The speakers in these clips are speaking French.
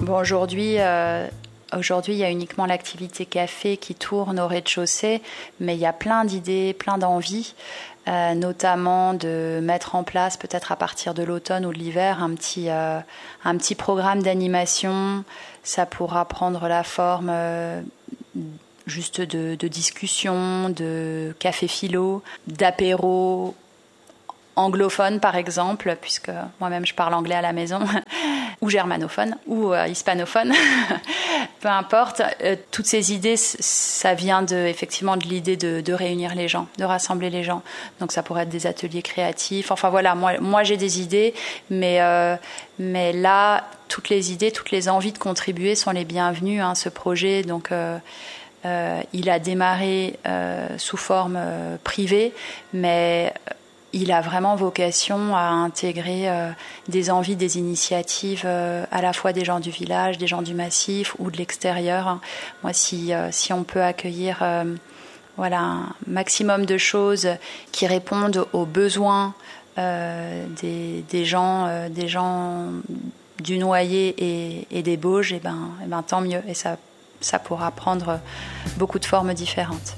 Bon, aujourd'hui, il y a uniquement l'activité café qui tourne au rez-de-chaussée, mais il y a plein d'idées, plein d'envies, notamment de mettre en place, peut-être à partir de l'automne ou de l'hiver, un petit programme d'animation. Ça pourra prendre la forme juste de discussions, de café philo, d'apéros anglophone par exemple, puisque moi-même je parle anglais à la maison, ou germanophone, ou hispanophone, peu importe. Toutes ces idées, ça vient effectivement de l'idée de réunir les gens, de rassembler les gens. Donc ça pourrait être des ateliers créatifs. Enfin voilà, moi j'ai des idées, mais là, toutes les idées, toutes les envies de contribuer sont les bienvenues. Ce projet, donc il a démarré sous forme privée, mais il a vraiment vocation à intégrer des envies, des initiatives à la fois des gens du village, des gens du massif ou de l'extérieur. Moi, si on peut accueillir un maximum de choses qui répondent aux besoins des gens du Noyer et des Bauges, et ben tant mieux. Et ça pourra prendre beaucoup de formes différentes.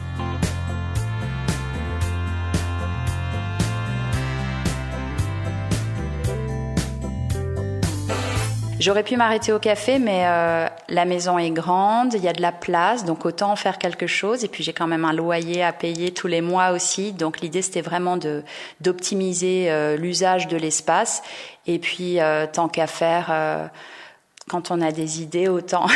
J'aurais pu m'arrêter au café, mais la maison est grande, il y a de la place, donc autant en faire quelque chose. Et puis j'ai quand même un loyer à payer tous les mois aussi, donc l'idée c'était vraiment d'optimiser l'usage de l'espace. Et puis tant qu'à faire, quand on a des idées, autant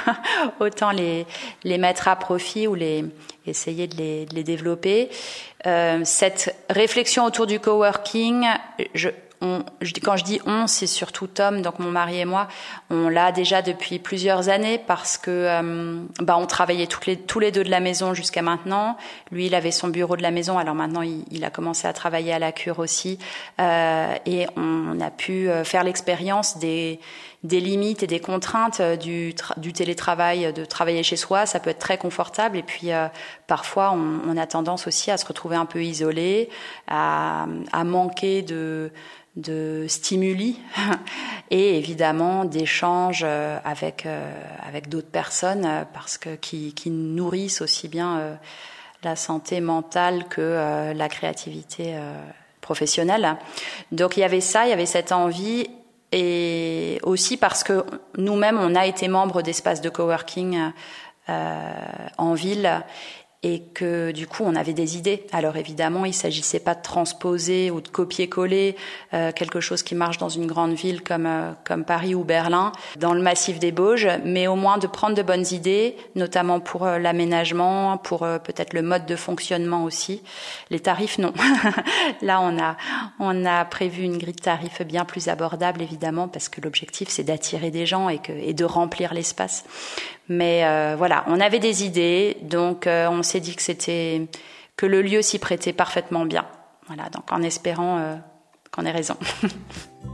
les mettre à profit ou essayer de les développer. Cette réflexion autour du coworking, quand je dis on, c'est surtout Tom, donc mon mari et moi, on l'a déjà depuis plusieurs années parce que on travaillait tous les deux de la maison jusqu'à maintenant. Lui, il avait son bureau de la maison, alors maintenant il a commencé à travailler à la cure aussi, et on a pu faire l'expérience des limites et des contraintes du télétravail, de travailler chez soi. Ça peut être très confortable, et puis parfois on a tendance aussi à se retrouver un peu isolé, à manquer de stimuli et évidemment d'échanges avec d'autres personnes, parce que qui nourrissent aussi bien la santé mentale que la créativité professionnelle. Donc il y avait cette envie, et aussi parce que nous-mêmes on a été membres d'espaces de coworking en ville, et que du coup on avait des idées. Alors évidemment, il s'agissait pas de transposer ou de copier-coller quelque chose qui marche dans une grande ville comme Paris ou Berlin, dans le massif des Bauges, mais au moins de prendre de bonnes idées, notamment pour l'aménagement, pour peut-être le mode de fonctionnement aussi. Les tarifs, non. Là, on a prévu une grille de tarifs bien plus abordable, évidemment, parce que l'objectif c'est d'attirer des gens et de remplir l'espace. Mais voilà, on avait des idées, donc on s'est dit que le lieu s'y prêtait parfaitement bien. Voilà, donc en espérant qu'on ait raison.